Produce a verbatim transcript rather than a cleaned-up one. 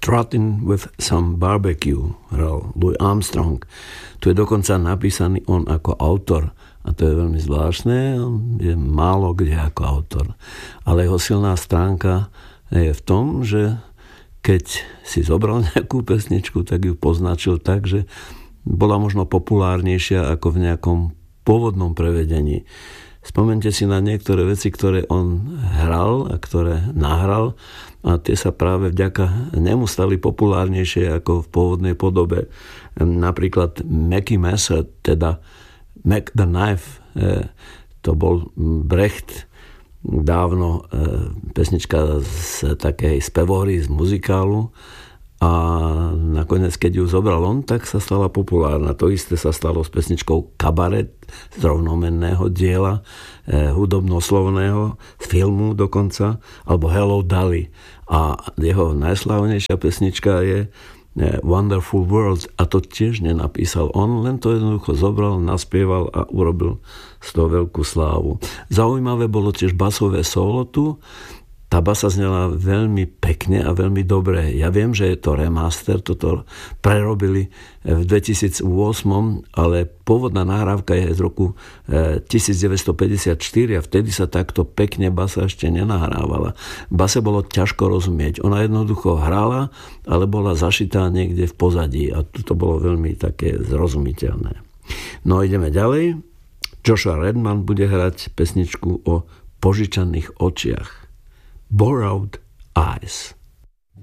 Trotting with some barbecue hral Louis Armstrong. Tu je dokonca napísaný on ako autor a to je veľmi zvláštne, on je málo kde ako autor. Ale jeho silná stránka je v tom, že keď si zobral nejakú pesničku, tak ju poznačil tak, že bola možno populárnejšia ako v nejakom pôvodnom prevedení. Spomente si na niektoré veci, ktoré on hral a ktoré nahral a tie sa práve vďaka nemu stali populárnejšie ako v pôvodnej podobe. Napríklad Mackie Messer, teda Mac the Knife, to bol Brecht, dávno pesnička z takej spevohry, z muzikálu a nakoniec, keď ju zobral on, tak sa stala populárna. To isté sa stalo s pesničkou Kabaret z rovnomenného diela, eh, hudobnoslovného, z filmu dokonca, alebo Hello Dolly. A jeho najslávnejšia pesnička je eh, Wonderful Worlds a to tiež nenapísal on, len to jednoducho zobral, naspieval a urobil z toho veľkú slávu. Zaujímavé bolo tiež basové solo tu. Tá basa znela veľmi pekne a veľmi dobre. Ja viem, že je to remaster, toto prerobili v dvetisícosem, ale pôvodná nahrávka je z roku devätnásťstopäťdesiatštyri a vtedy sa takto pekne basa ešte nenahrávala. Base bolo ťažko rozumieť. Ona jednoducho hrala, ale bola zašitá niekde v pozadí a to bolo veľmi také zrozumiteľné. No ideme ďalej. Joshua Redman bude hrať pesničku o požičaných očiach. Borrowed Eyes.